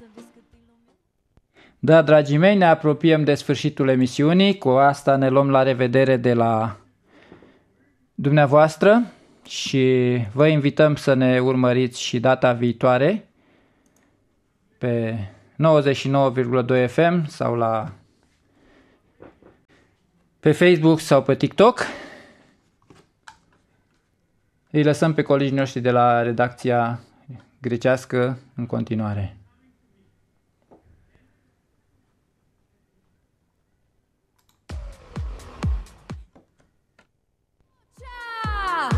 Da, dragii mei, ne apropiem de sfârșitul emisiunii. Cu asta ne luăm la revedere de la dumneavoastră și vă invităm să ne urmăriți și data viitoare pe 99,2 FM sau pe Facebook sau pe TikTok. Îi lăsăm pe colegii noștri de la redacția grecească în continuare.